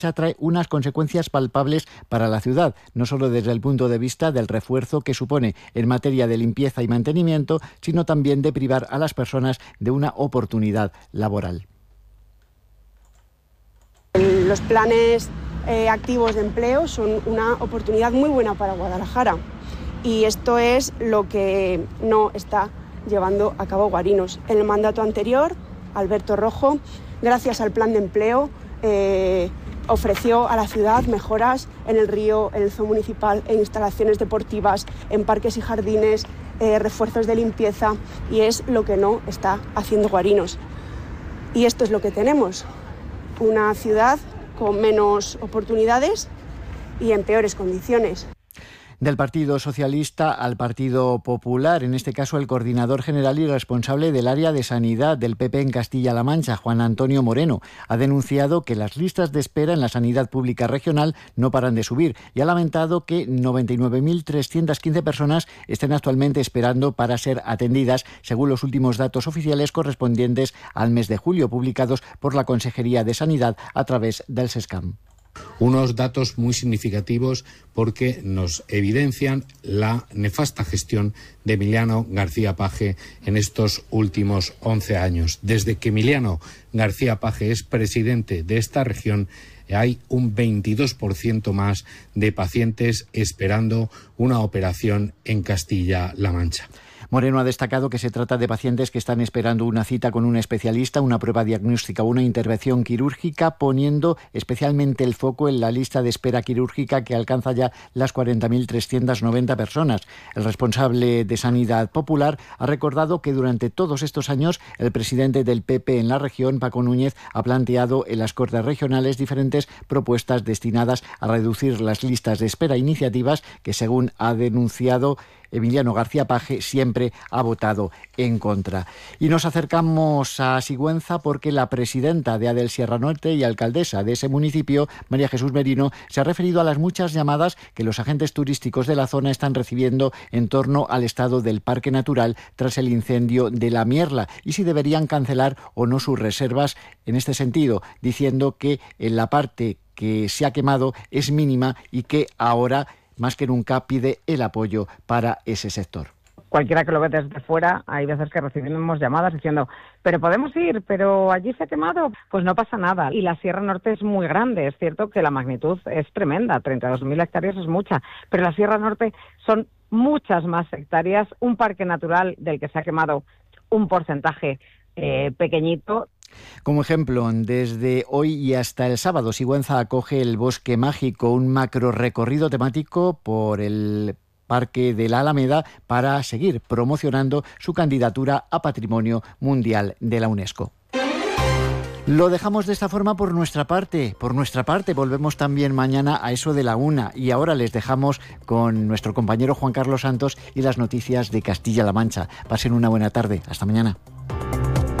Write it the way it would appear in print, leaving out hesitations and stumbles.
trae unas consecuencias palpables para la ciudad, no solo desde el punto de vista del refuerzo que supone en materia de limpieza y mantenimiento, sino también de privar a las personas de una oportunidad laboral. Los planes activos de empleo son una oportunidad muy buena para Guadalajara y esto es lo que no está llevando a cabo Guarinos. En el mandato anterior, Alberto Rojo, gracias al plan de empleo, ofreció a la ciudad mejoras en el río, en el zoo municipal, en instalaciones deportivas, en parques y jardines, refuerzos de limpieza, y es lo que no está haciendo Guarinos. Y esto es lo que tenemos, una ciudad con menos oportunidades y en peores condiciones. Del Partido Socialista al Partido Popular, en este caso el coordinador general y responsable del área de sanidad del PP en Castilla-La Mancha, Juan Antonio Moreno, ha denunciado que las listas de espera en la sanidad pública regional no paran de subir y ha lamentado que 99.315 personas estén actualmente esperando para ser atendidas, según los últimos datos oficiales correspondientes al mes de julio, publicados por la Consejería de Sanidad a través del SESCAM. Unos datos muy significativos porque nos evidencian la nefasta gestión de Emiliano García Paje en estos últimos 11 años. Desde que Emiliano García Paje es presidente de esta región, hay un 22% más de pacientes esperando una operación en Castilla-La Mancha. Moreno ha destacado que se trata de pacientes que están esperando una cita con un especialista, una prueba diagnóstica o una intervención quirúrgica, poniendo especialmente el foco en la lista de espera quirúrgica que alcanza ya las 40.390 personas. El responsable de Sanidad Popular ha recordado que durante todos estos años el presidente del PP en la región, Paco Núñez, ha planteado en las Cortes Regionales diferentes propuestas destinadas a reducir las listas de espera, iniciativas que, según ha denunciado Emiliano García Paje, siempre ha votado en contra. Y nos acercamos a Sigüenza porque la presidenta de Adel Sierra Norte y alcaldesa de ese municipio, María Jesús Merino, se ha referido a las muchas llamadas que los agentes turísticos de la zona están recibiendo en torno al estado del parque natural tras el incendio de la Mierla y si deberían cancelar o no sus reservas en este sentido, diciendo que en la parte que se ha quemado es mínima y que ahora más que nunca pide el apoyo para ese sector. Cualquiera que lo ve desde fuera, hay veces que recibimos llamadas diciendo, pero podemos ir, pero allí se ha quemado. Pues no pasa nada. Y la Sierra Norte es muy grande, es cierto que la magnitud es tremenda, 32.000 hectáreas es mucha, pero la Sierra Norte son muchas más hectáreas, un parque natural del que se ha quemado un porcentaje pequeñito. Como ejemplo, desde hoy y hasta el sábado, Sigüenza acoge el Bosque Mágico, un macro recorrido temático por el Parque de la Alameda para seguir promocionando su candidatura a Patrimonio Mundial de la UNESCO. Lo dejamos de esta forma por nuestra parte. Por nuestra parte, volvemos también mañana a eso de la 1. Y ahora les dejamos con nuestro compañero Juan Carlos Santos y las noticias de Castilla-La Mancha. Pasen una buena tarde. Hasta mañana.